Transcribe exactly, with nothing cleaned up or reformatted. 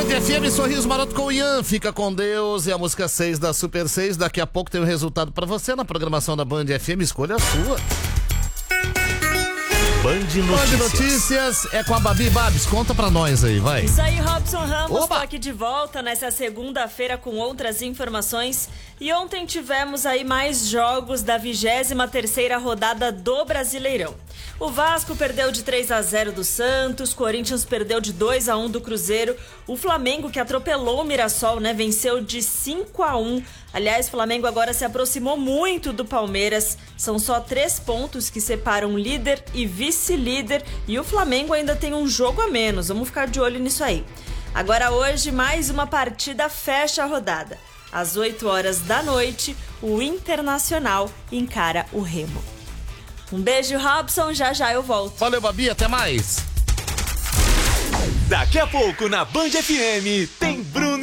Band F M, Sorriso Maroto com o Ian, fica com Deus, e a música seis da Super seis. Daqui a pouco tem o um resultado pra você na programação da Band F M, escolha a sua. Band Notícias. Band Notícias é com a Babi. Babs, conta pra nós aí, vai. Isso aí, Robson Ramos, Oba! tô aqui de volta nessa segunda-feira com outras informações. E ontem tivemos aí mais jogos da vigésima terceira rodada do Brasileirão. O Vasco perdeu de três a zero do Santos, Corinthians perdeu de dois a um do Cruzeiro, o Flamengo, que atropelou o Mirassol, né, venceu de cinco a um. Aliás, o Flamengo agora se aproximou muito do Palmeiras, são só três pontos que separam líder e vice-líder, e o Flamengo ainda tem um jogo a menos, vamos ficar de olho nisso aí. Agora hoje, mais uma partida fecha a rodada. Às oito horas da noite, o Internacional encara o Remo. Um beijo, Robson, já já eu volto. Valeu, Babi, até mais. Daqui a pouco na Band F M tem Bruno